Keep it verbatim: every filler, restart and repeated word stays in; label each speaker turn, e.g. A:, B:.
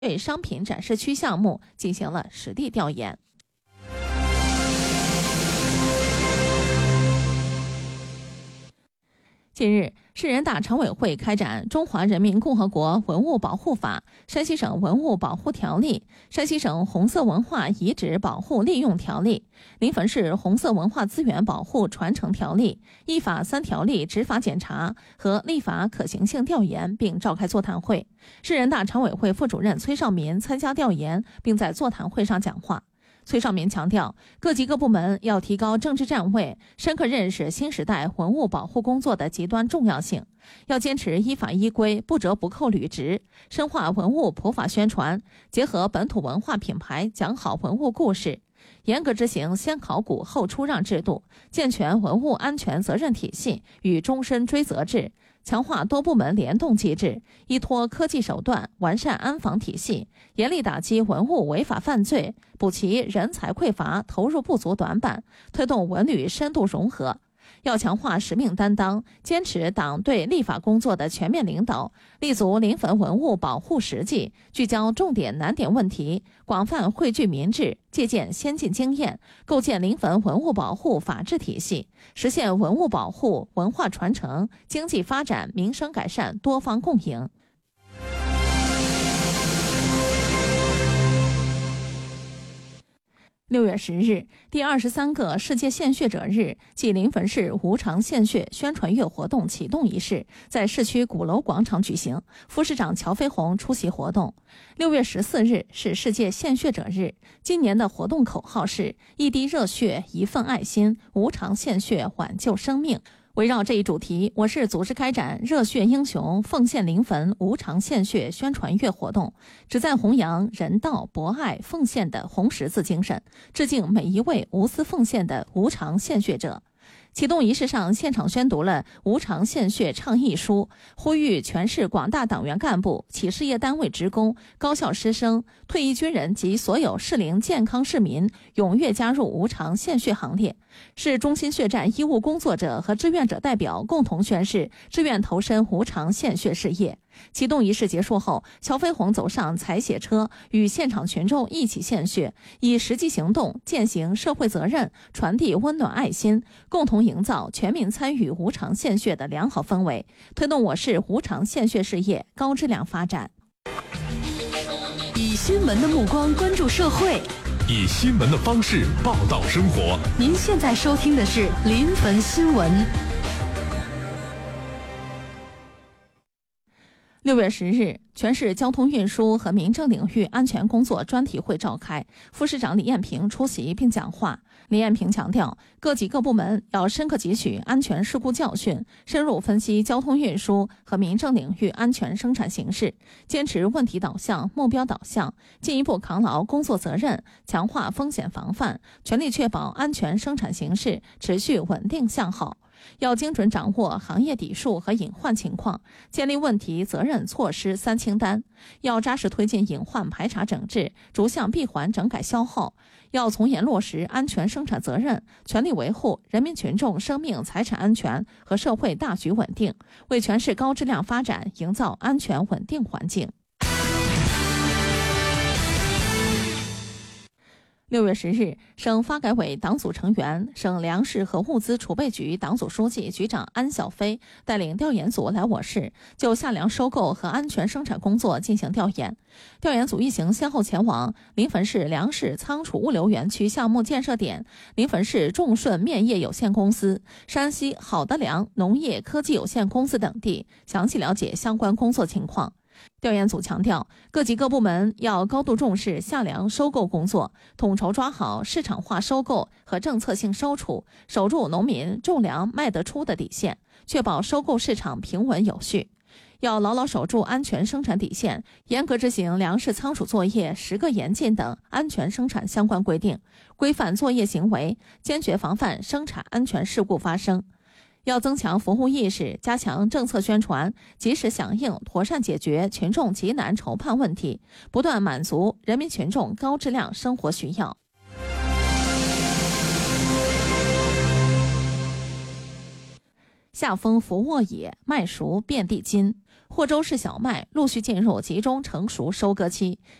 A: 对商品展示区项目进行了实地调研。近日，市人大常委会开展《中华人民共和国文物保护法》、山西省文物保护条例、山西省红色文化遗址保护利用条例、临汾市红色文化资源保护传承条例依法三条例执法检查和立法可行性调研，并召开座谈会。市人大常委会副主任崔少民参加调研，并在座谈会上讲话。崔少民强调，各级各部门要提高政治站位，深刻认识新时代文物保护工作的极端重要性，要坚持依法依规、不折不扣履职，深化文物普法宣传，结合本土文化品牌讲好文物故事，严格执行先考古后出让制度，健全文物安全责任体系与终身追责制，强化多部门联动机制，依托科技手段完善安防体系，严厉打击文物违法犯罪，补齐人才匮乏、投入不足短板，推动文旅深度融合。要强化使命担当，坚持党对立法工作的全面领导，立足临汾文物保护实际，聚焦重点难点问题，广泛汇聚民智，借鉴先进经验，构建临汾文物保护法治体系，实现文物保护、文化传承、经济发展、民生改善多方共赢。六月十日，第二十三个世界献血者日暨临汾市无偿献血宣传月活动启动仪式在市区鼓楼广场举行，副市长乔飞鸿出席活动。六月十四日是世界献血者日，今年的活动口号是一滴热血，一份爱心，无偿献血，挽救生命。围绕这一主题，我市组织开展热血英雄奉献临汾无偿献血宣传月活动，旨在弘扬人道、博爱、奉献的红十字精神，致敬每一位无私奉献的无偿献血者。启动仪式上，现场宣读了无偿献血倡议书，呼吁全市广大党员干部、企事业单位职工、高校师生、退役军人及所有适龄健康市民踊跃加入无偿献血行列。市中心血站医务工作者和志愿者代表共同宣誓志愿投身无偿献血事业。启动仪式结束后，乔飞鸿走上采血车，与现场群众一起献血，以实际行动践行社会责任，传递温暖爱心，共同营造全民参与无偿献血的良好氛围，推动我市无偿献血事业高质量发展。
B: 以新闻的目光关注社会，
C: 以新闻的方式报道生活。
B: 您现在收听的是临汾新闻。
A: 六月十日，全市交通运输和民政领域安全工作专题会召开，副市长李艳平出席并讲话。李艳平强调，各级各部门要深刻汲取安全事故教训，深入分析交通运输和民政领域安全生产形势，坚持问题导向、目标导向，进一步扛牢工作责任，强化风险防范，全力确保安全生产形势持续稳定向好。要精准掌握行业底数和隐患情况，建立问题责任措施三清单，要扎实推进隐患排查整治，逐项闭环整改消耗，要从严落实安全生产责任，全力维护人民群众生命财产安全和社会大局稳定，为全市高质量发展营造安全稳定环境。六月十日，省发改委党组成员、省粮食和物资储备局党组书记、局长安晓飞带领调研组来我市，就夏粮收购和安全生产工作进行调研。调研组一行先后前往临汾市粮食仓储物流园区项目建设点、临汾市众顺面业有限公司、山西好的粮农业科技有限公司等地，详细了解相关工作情况。调研组强调，各级各部门要高度重视夏粮收购工作，统筹抓好市场化收购和政策性收储，守住农民种粮卖得出的底线，确保收购市场平稳有序。要牢牢守住安全生产底线，严格执行粮食仓储作业十个严禁等安全生产相关规定，规范作业行为，坚决防范生产安全事故发生。要增强服务意识，加强政策宣传，及时响应，妥善解决群众急难愁盼问题，不断满足人民群众高质量生活需要。夏风拂沃野，麦熟遍地金。 霍州市小麦陆续进入集中成熟收割期，